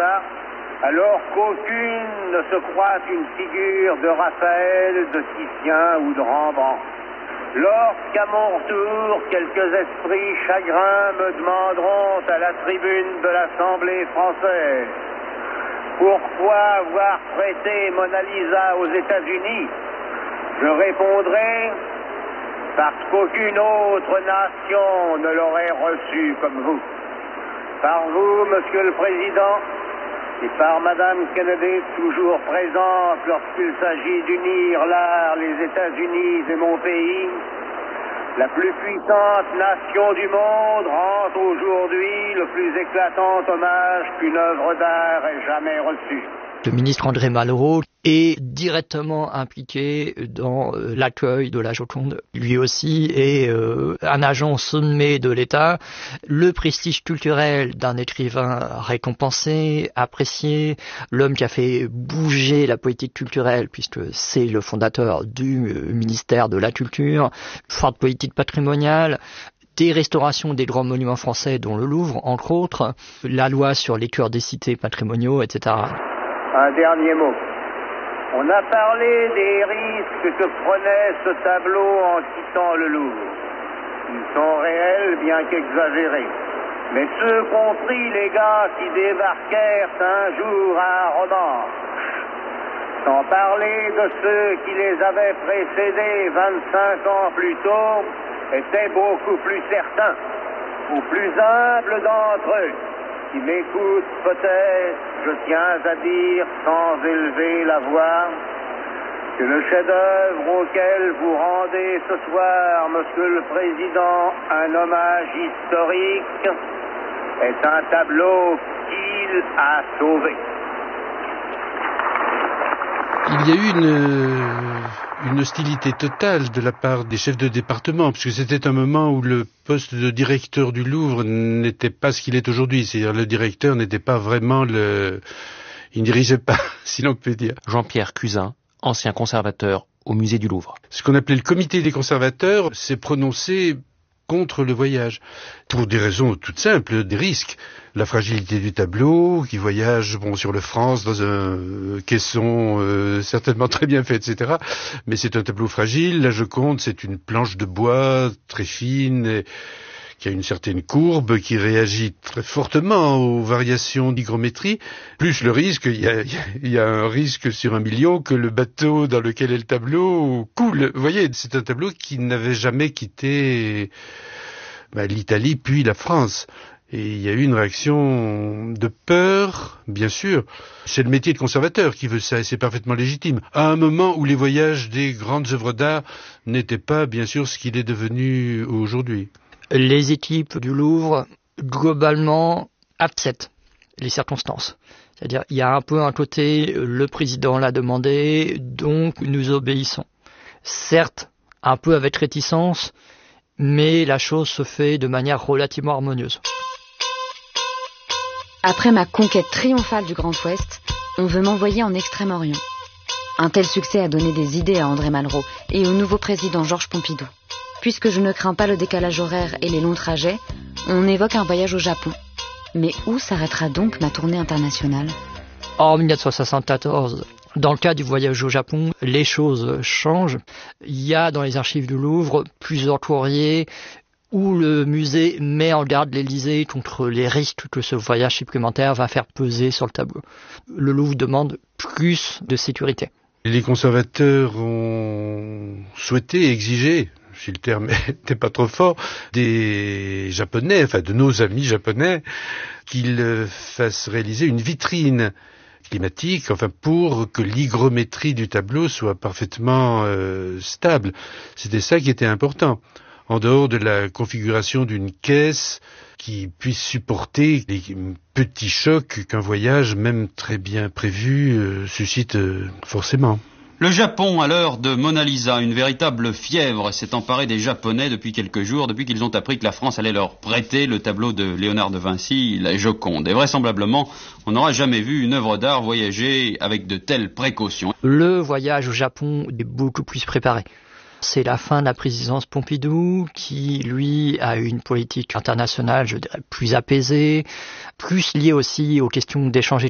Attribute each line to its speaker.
Speaker 1: Lisa, alors qu'aucune ne se croit une figure de Raphaël, de Titien ou de Rembrandt. Lorsqu'à mon tour, quelques esprits chagrins me demanderont à la tribune de l'Assemblée française pourquoi avoir prêté Mona Lisa aux États-Unis, je répondrai parce qu'aucune autre nation ne l'aurait reçue comme vous. Par vous, Monsieur le Président, et par Madame Kennedy, toujours présente lorsqu'il s'agit d'unir l'art, les États-Unis et mon pays, la plus puissante nation du monde rend aujourd'hui le plus éclatant hommage qu'une œuvre d'art ait jamais reçu.
Speaker 2: Le ministre André Malraux est directement impliqué dans l'accueil de la Joconde. Lui aussi est un agent sommet de l'État. Le prestige culturel d'un écrivain récompensé, apprécié, l'homme qui a fait bouger la politique culturelle, puisque c'est le fondateur du ministère de la Culture, forte politique patrimoniale, des restaurations des grands monuments français, dont le Louvre, entre autres, la loi sur les cœurs des cités patrimoniaux, etc.
Speaker 1: Un dernier mot. On a parlé des risques que prenait ce tableau en quittant le Louvre. Ils sont réels, bien qu'exagérés. Mais ceux compris les gars qui débarquèrent un jour à Romanche, sans parler de ceux qui les avaient précédés 25 ans plus tôt, étaient beaucoup plus certains, ou plus humbles d'entre eux, qui m'écoutent peut-être, je tiens à dire, sans élever la voix, que le chef-d'œuvre auquel vous rendez ce soir, Monsieur le Président, un hommage historique, est un tableau qu'il a sauvé.
Speaker 3: Il y a eu une hostilité totale de la part des chefs de département, puisque c'était un moment où le poste de directeur du Louvre n'était pas ce qu'il est aujourd'hui. C'est-à-dire le directeur n'était pas vraiment il ne dirigeait pas, si l'on peut dire.
Speaker 4: Jean-Pierre Cuzin, ancien conservateur au musée du Louvre.
Speaker 3: Ce qu'on appelait le comité des conservateurs s'est prononcé contre le voyage, pour des raisons toutes simples, des risques. La fragilité du tableau, qui voyage sur le France dans un caisson certainement très bien fait, etc. Mais c'est un tableau fragile. La Joconde, c'est une planche de bois très fine, et qui a une certaine courbe, qui réagit très fortement aux variations d'hygrométrie. Plus le risque, il y a un risque sur 1 million que le bateau dans lequel est le tableau coule. Vous voyez, c'est un tableau qui n'avait jamais quitté l'Italie puis la France. Et il y a eu une réaction de peur, bien sûr. C'est le métier de conservateur qui veut ça, et c'est parfaitement légitime. À un moment où les voyages des grandes œuvres d'art n'étaient pas, bien sûr, ce qu'il est devenu aujourd'hui.
Speaker 2: Les équipes du Louvre, globalement, acceptent les circonstances. C'est-à-dire, il y a un peu un côté, le président l'a demandé, donc nous obéissons. Certes, un peu avec réticence, mais la chose se fait de manière relativement harmonieuse.
Speaker 5: Après ma conquête triomphale du Grand Ouest, on veut m'envoyer en Extrême-Orient. Un tel succès a donné des idées à André Malraux et au nouveau président Georges Pompidou. Puisque je ne crains pas le décalage horaire et les longs trajets, on évoque un voyage au Japon. Mais où s'arrêtera donc ma tournée internationale ?
Speaker 2: En 1974, dans le cas du voyage au Japon, les choses changent. Il y a dans les archives du Louvre plusieurs courriers où le musée met en garde l'Élysée contre les risques que ce voyage supplémentaire va faire peser sur le tableau. Le Louvre demande plus de sécurité.
Speaker 3: Les conservateurs ont souhaité, exigé, si le terme n'était pas trop fort, des Japonais, de nos amis japonais, qu'ils fassent réaliser une vitrine climatique, pour que l'hygrométrie du tableau soit parfaitement stable. C'était ça qui était important. En dehors de la configuration d'une caisse qui puisse supporter les petits chocs qu'un voyage, même très bien prévu, suscite forcément.
Speaker 6: Le Japon, à l'heure de Mona Lisa, une véritable fièvre s'est emparée des Japonais depuis quelques jours, depuis qu'ils ont appris que la France allait leur prêter le tableau de Léonard de Vinci, la Joconde. Et vraisemblablement, on n'aura jamais vu une œuvre d'art voyager avec de telles précautions.
Speaker 2: Le voyage au Japon est beaucoup plus préparé. C'est la fin de la présidence Pompidou qui, lui, a eu une politique internationale, je dirais, plus apaisée, plus liée aussi aux questions d'échange